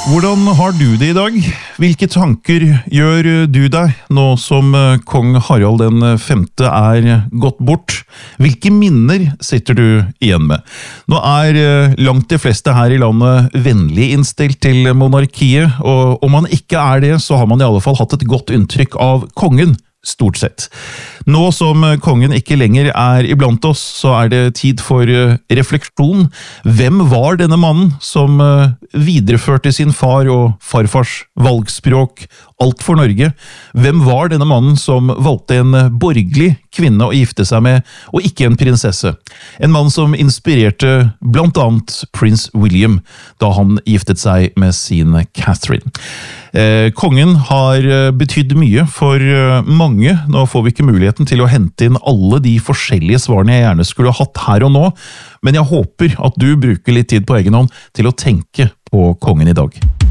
Hvordan har du det i dag? Hvilke tanker gjør du deg nå som kong Harald den 5. er gått bort? Hvilke minner sitter du igjen med? Nå er langt de fleste her i landet vennlig innstilt til monarkiet, og om man ikke er det, så har man i alle fall hatt et godt inntrykk av kongen. Stort sett. Nå som kongen ikke lenger er iblant oss, så er det tid for refleksjon. Hvem var denne mannen som videreførte sin far og farfars valgspråk alt for Norge? Hvem var denne mannen som valgte en borgerlig kvinne å gifte seg med, og ikke en prinsesse? En mann som inspirerte blant annet prins William da han giftet seg med sin Catherine. Kongen har betydd mye for mange. Nå får vi ikke muligheten til å hente inn alle de forskjellige svarene jeg gjerne skulle hatt her og nå, men jeg håper at du bruker litt tid på egen hånd til å tenke på kongen i dag.